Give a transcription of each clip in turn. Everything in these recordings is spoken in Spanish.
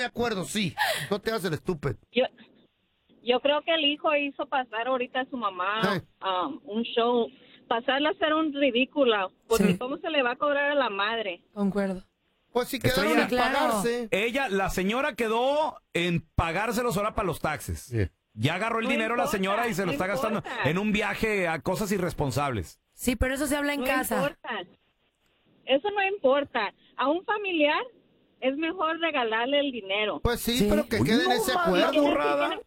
acuerdo, sí. No te hagas el estúpido. Yo creo que el hijo hizo pasar ahorita a su mamá un show, pasarla a hacer un ridículo, porque ¿cómo se le va a cobrar a la madre? Concuerdo. Pues si quedaron en pagarse. La señora quedó en pagárselos ahora para los taxes. Sí. Ya agarró el dinero la señora y se lo está gastando en un viaje a cosas irresponsables. Sí, pero eso se habla en casa. Importa. Eso no importa. A un familiar es mejor regalarle el dinero. Pues sí. Pero que quede en ese acuerdo, Rada.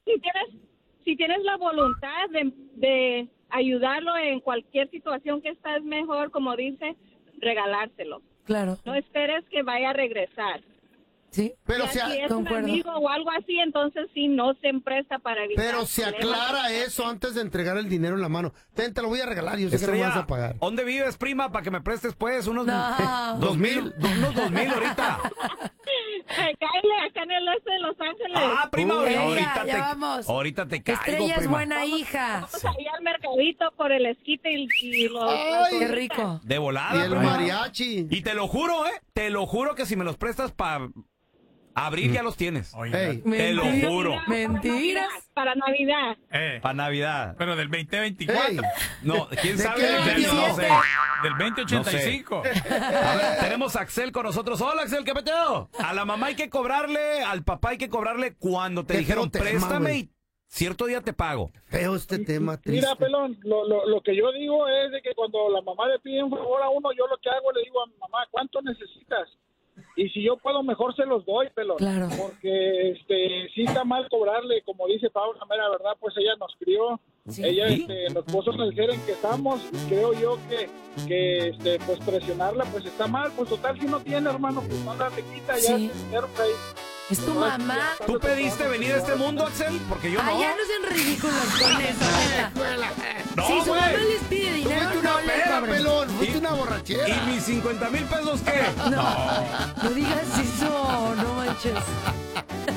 Si tienes la voluntad de ayudarlo en cualquier situación que está, es mejor, como dice, regalárselo. Claro. No esperes que vaya a regresar. Sí. Pero si es un amigo o algo así, entonces sí, no se empresta para evitar. Pero se aclara eso antes de entregar el dinero en la mano. Te lo voy a regalar, yo sé que no me vas a pagar. ¿Dónde vives, prima? Para que me prestes, pues, unos 2,000 ahorita. Cállate, acá en el este de Los Ángeles. Prima, ahorita te caigo, Estrella es prima. buena hija. Vamos ahí al mercadito por el esquite y los... Qué rico. De volada, y el prima. mariachi. Y te lo juro, te lo juro que si me los prestas para abril ya los tienes. Hey. Te lo juro. Mentiras. Para Navidad. Para Navidad. Pero del 2024. Hey. No, quién ¿De sabe. qué año? No sé. Del 2085. A ver, tenemos a Axel con nosotros. Hola, Axel, ¿qué peteo? A la mamá hay que cobrarle, al papá hay que cobrarle cuando te dijeron préstame y cierto día te pago. Feo este tema, triste. Mira, pelón, lo que yo digo es de que cuando la mamá le pide un favor a uno, yo lo que hago le digo a mi mamá, ¿cuánto necesitas? Y si yo puedo, mejor se los doy, pelón. Claro. Porque sí está mal cobrarle, como dice Paula, mera verdad, pues ella nos crió. Sí. Ella nos puso en el ser en que estamos. Creo yo que pues presionarla, pues está mal. Pues total, si uno tiene, hermano, pues no la le quita. Ya Sí. es dinero que hay. Es tu mamá. ¿Tú pediste venir a este mundo, Axel? Porque yo no. Ya no sean ridículos con eso, neta. No, Si su güey. mamá les pide dinero, Fuiste una no le peda, cobren. pelón. Fuiste una borrachera. ¿Y mis 50,000 pesos qué? No digas eso, no manches.